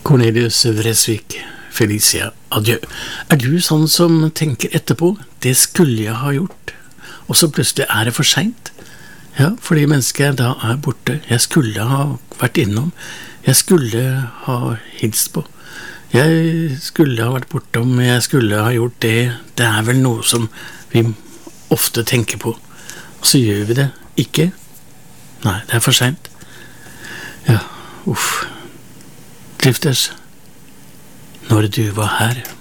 Cornelius Vreeswijk, Felicia, adjø. Du sånn som tenker etterpå, det skulle jeg ha gjort, og så plutselig det for sent? Ja, fordi mennesket da borte. Jeg skulle ha vært innom, jeg skulle ha hilst på, jeg skulle ha vært bortom, jeg skulle ha gjort det. Det vel noe som vi ofte tenker på, og så gjør vi det ikke. Nei, det for sent. Ja, uff. Drifters, når du var her.